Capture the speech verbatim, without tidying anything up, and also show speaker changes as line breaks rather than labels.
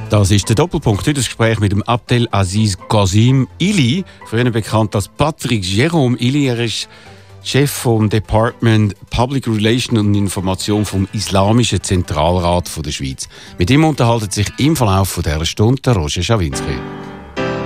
Das ist der Doppelpunkt. Heute das Gespräch mit dem Abdelaziz Qasim Ili, früher bekannt als Patrick Jérôme Ili. Er ist Chef vom Department Public Relations und Information vom Islamischen Zentralrat der Schweiz. Mit ihm unterhalten sich im Verlauf dieser Stunde Roger Schawinski.